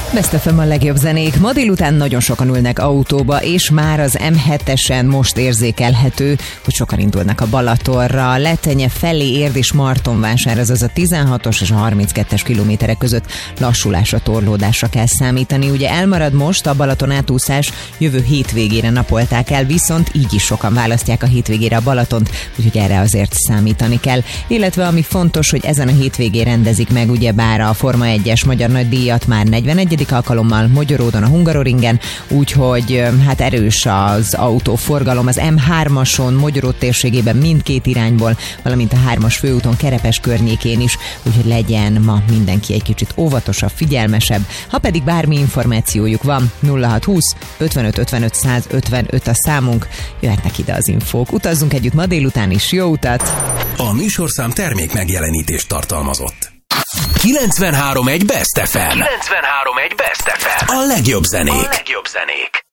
Best FM a legjobb zenék. Ma délután nagyon sokan ülnek autóba, és már az M7-esen most érzékelhető, hogy sokan indulnak a Balatonra, Letenye felé, Érd és Martonvásár, azaz a 16-os és a 32-es kilométerek között lassulásra, torlódásra kell számítani. Ugye elmarad most a Balaton átúszás, jövő hétvégére napolták el, viszont így is sokan választják a hétvégére a Balatont, úgyhogy erre azért számítani kell. Illetve ami fontos, hogy ezen a hétvégén rendezik meg ugyebár a Forma 1-es magyar nagydíjat már 41. alkalommal Magyaródon a Hungaroringen, úgyhogy hát erős az autóforgalom az M3-ason, Magyaród térségében mindkét irányból, valamint a 3-as főúton Kerepes környékén is, úgyhogy legyen ma mindenki egy kicsit óvatosabb, figyelmesebb. Ha pedig bármi információjuk van, 0620 55 55 155 a számunk, jöhetnek ide az infók. Utazzunk együtt ma délután is, jó utat! A műsorszám termék megjelenítést tartalmazott. 93.1 Best FM. 93.1 Best FM. A legjobb zenék.